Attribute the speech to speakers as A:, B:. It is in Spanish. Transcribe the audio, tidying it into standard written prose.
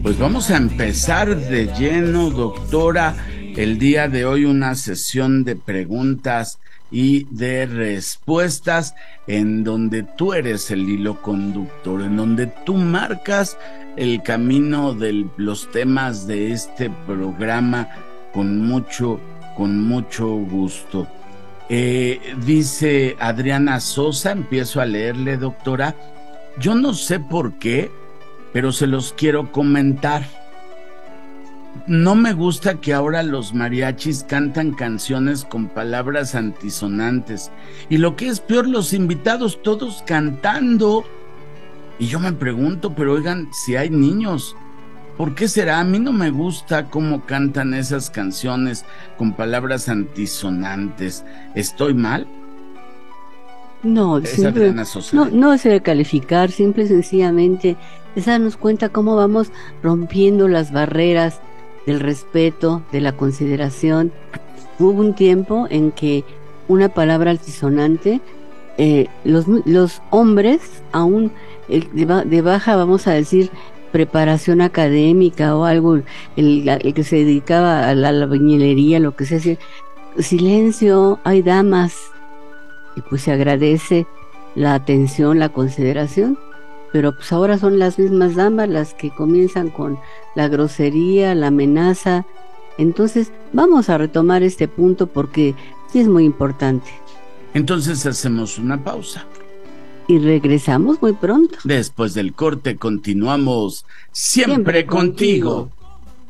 A: Pues vamos a empezar de lleno, doctora. El día de hoy una sesión de preguntas y de respuestas en donde tú eres el hilo conductor, en donde tú marcas el camino de los temas de este programa con mucho gusto. Dice Adriana Sosa, empiezo a leerle, doctora. Yo no sé por qué, pero se los quiero comentar. No me gusta que ahora los mariachis cantan canciones con palabras antisonantes. Y lo que es peor, los invitados todos cantando. Y yo me pregunto, pero oigan, si hay niños, ¿por qué será? A mí no me gusta cómo cantan esas canciones con palabras antisonantes. ¿Estoy mal?
B: No,
A: Es
B: siempre,
A: Adriana Sosa.
B: no es de calificar, simple y sencillamente es darnos cuenta cómo vamos rompiendo las barreras del respeto, de la consideración. Hubo un tiempo en que una palabra altisonante, los hombres, aún de baja, vamos a decir, preparación académica o algo, el que se dedicaba a la albañilería, lo que sea, decir, silencio, hay damas, y pues se agradece la atención, la consideración, pero pues ahora son las mismas damas las que comienzan con la grosería, la amenaza. Entonces vamos a retomar este punto porque sí es muy importante.
A: Entonces hacemos una pausa.
B: Y regresamos muy pronto.
A: Después del corte continuamos siempre
B: Siempre
A: contigo.
B: contigo.